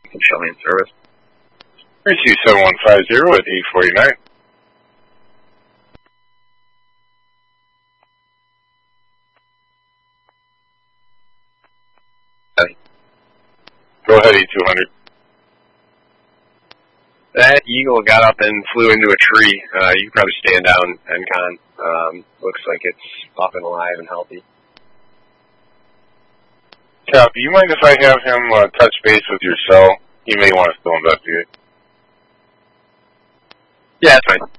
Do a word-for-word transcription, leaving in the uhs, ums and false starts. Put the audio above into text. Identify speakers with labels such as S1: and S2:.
S1: You can show me in service.
S2: three two seven one five zero at eight forty-nine. Go ahead, E two hundred.
S1: That Eagle got up and flew into a tree. Uh, you can probably stand down, N CON. Um, looks like it's up and alive and healthy.
S2: Cap, do you mind if I have him uh, touch base with your cell? He may want to still investigate.
S1: Yeah, that's fine.